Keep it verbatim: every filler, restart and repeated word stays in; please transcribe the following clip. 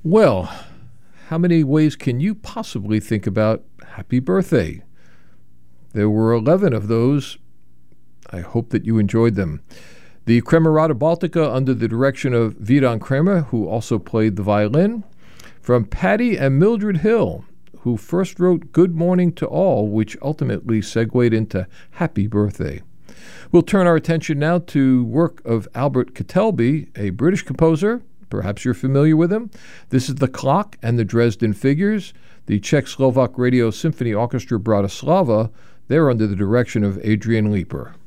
Well, how many ways can you possibly think about happy birthday? There were eleven of those. I hope that you enjoyed them. The Kremerata Baltica under the direction of Vidon Kremer, who also played the violin. From Patty and Mildred Hill, who first wrote Good Morning to All, which ultimately segued into Happy Birthday. We'll turn our attention now to work of Albert Kettelby, a British composer. Perhaps you're familiar with him. This is The Clock and the Dresden Figures. The Czech-Slovak Radio Symphony Orchestra Bratislava, they're under the direction of Adrian Leeper.